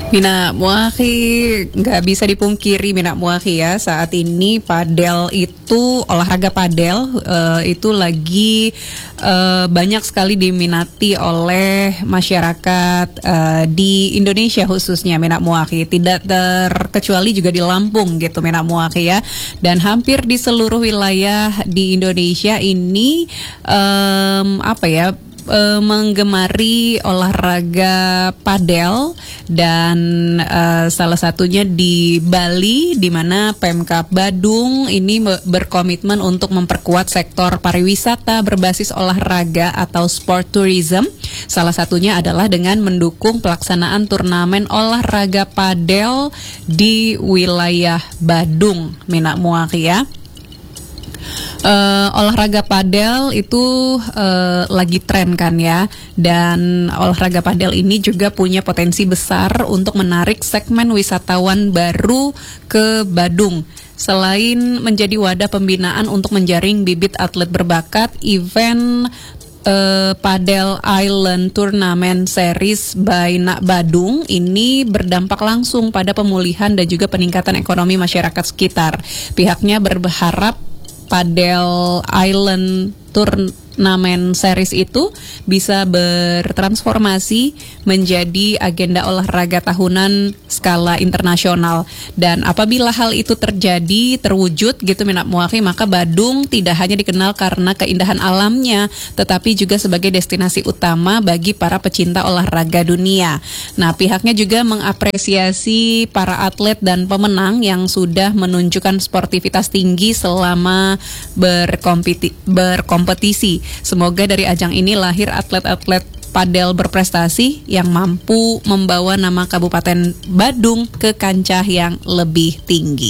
Mina Muahi, nggak bisa dipungkiri Mina Muahi ya, saat ini padel itu, olahraga padel itu lagi banyak sekali diminati oleh masyarakat di Indonesia khususnya Mina Muahi. Tidak terkecuali juga di Lampung gitu Mina Muahi ya. Dan hampir di seluruh wilayah di Indonesia ini menggemari olahraga padel, dan salah satunya di Bali, di mana Pemkab Badung ini berkomitmen untuk memperkuat sektor pariwisata berbasis olahraga atau sport tourism. Salah satunya adalah dengan mendukung pelaksanaan turnamen olahraga padel di wilayah Badung, Mina Muahi ya. Olahraga padel itu lagi tren kan ya, dan olahraga padel ini juga punya potensi besar untuk menarik segmen wisatawan baru ke Badung. Selain menjadi wadah pembinaan untuk menjaring bibit atlet berbakat, event Padel Island Tournament Series by Nak Badung ini berdampak langsung pada pemulihan dan juga peningkatan ekonomi masyarakat sekitar. Pihaknya berharap Padel Island Turnamen Series itu bisa bertransformasi menjadi agenda olahraga tahunan skala internasional. Dan apabila hal itu terwujud gitu Mina Muahi, maka Badung tidak hanya dikenal karena keindahan alamnya, tetapi juga sebagai destinasi utama bagi para pecinta olahraga dunia. Nah, pihaknya juga mengapresiasi para atlet dan pemenang yang sudah menunjukkan sportivitas tinggi selama berkompetisi. Semoga dari ajang ini lahir atlet-atlet padel berprestasi yang mampu membawa nama Kabupaten Badung ke kancah yang lebih tinggi.